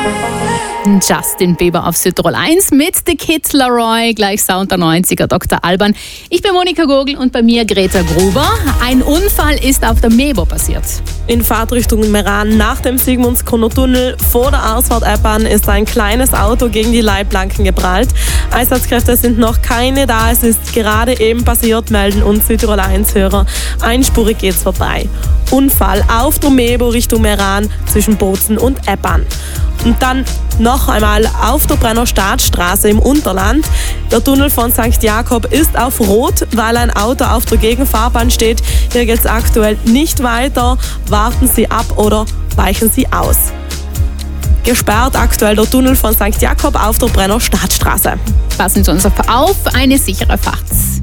Justin Bieber auf Südtirol 1 mit The Kid Laroi, gleich Sound der 90er, Dr. Alban. Ich bin Monika Gogl und bei mir Greta Gruber. Ein Unfall ist auf der Mebo passiert. In Fahrtrichtung Meran nach dem Sigmundskonner-Tunnel vor der Ausfahrt Eppan ist ein kleines Auto gegen die Leitplanken geprallt. Einsatzkräfte sind noch keine da. Es ist gerade eben passiert, melden uns Südtirol 1-Hörer. Einspurig geht's vorbei. Unfall auf der Mebo Richtung Meran zwischen Bozen und Eppan. Und dann noch einmal auf der Brenner Staatsstraße im Unterland. Der Tunnel von St. Jakob ist auf Rot, weil ein Auto auf der Gegenfahrbahn steht. Hier geht es aktuell nicht weiter. Warten Sie ab oder weichen Sie aus. Gesperrt aktuell der Tunnel von St. Jakob auf der Brenner Staatsstraße. Passen Sie uns auf, eine sichere Fahrt.